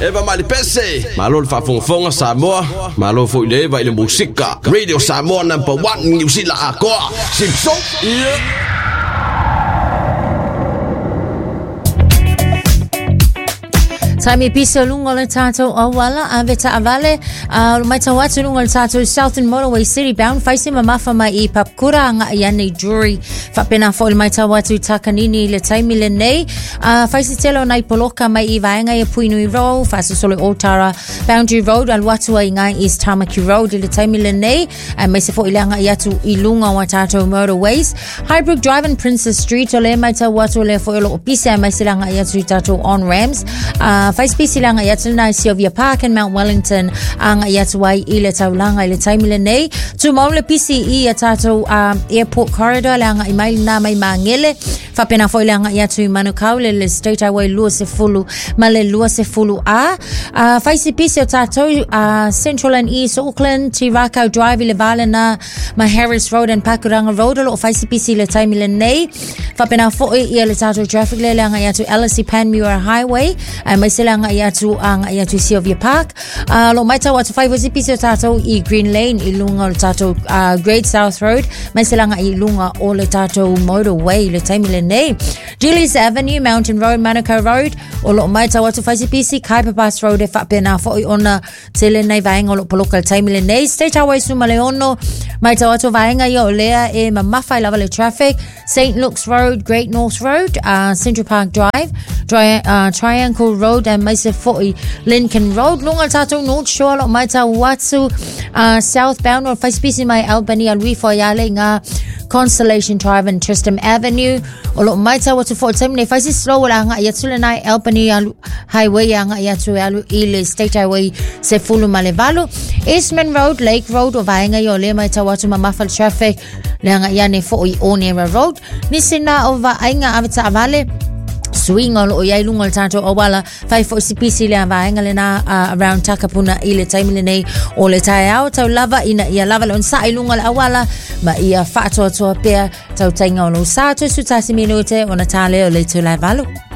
Eva Malipese, Malol Fafonfonga Samoa, Malo Foileva ile musika. Radio Samoa #1 New Zealand Aqua. Simpson. Tami pisa lungo tato awala aveta avale lumaita watu lungo tato Southern Motorway City bound facing mamafa mai papkura nga yani jury fapena fo lumaita watu takanini le taimi le nei faisi telo nai poloka mai vaenga ya Puinui Road fasu solo Otara Boundary Road al watu ai ngai East Tamaki Road le taimi le nei mai se fo ilanga yatu ilunga watato Motorways Highbrook Drive and Princess Street ole maita watu le fo lo pisa mai silanga yatu tato on ramps Vice P silang ayatul na Sylvia Park and Mount Wellington ang ayatuway ila taulanga ila taimila nei tumawla PCE atato airport corridor lang imail na may mangele fapena fo ilang ayatu manukau le state highway lua se fulu male lua se fulu Vice P atato Central and East Auckland Tirakau Drive ila vala na Harris Road and Pakuranga Road lo Vice P ila taimila nei fapena fo ila tato traffic le lang ayatu LSC Panmure Highway may silang ayatu ang ayatu Sylvia Park lo maita watu 5 zipiso tato I Green Lane ilunga tato Great South Road may silang ilunga o le tato motorway le taimile nei Gillies Avenue Mountain Road Manukau Road o lo maita watu 5 zipiso Kaipa Pass Road e fapena fo ona tele nei vaenga lo poloka le taimile nei State Highway Sumaleono maita watu vaenga yo lea e mamafai lava le traffic St. Luke's Road Great North Road Central Park Drive Triangle Road and Maisa Foi Lincoln Road lungal tato North Shore lo maita watu southbound or face busy my Albany alwi fo yale nga Constellation Drive and Tristram Avenue o lo maita watu fo temne face slow wala nga yatula na Albany highway nga yatu alu ile state highway se fulu malevalo Eastman Road Lake Road o vaenga yo le maita watu mamafal traffic le nga yane fo I Onera Road nisina ova ainga avita avale swing o yai lungal tato o wala 540 le vaenga le na around Takapuna ile taimile nei o le tai au tau lava ina ia lava le onsa ilungal awala ma ia fato to pea tau tainga o lo sato su tasi minute o natale o le tu lai valu